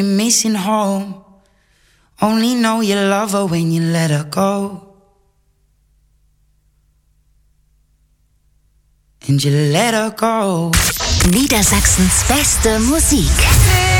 missing home. Only know you love her when you let her go. And you let her go. Niedersachsens beste Musik.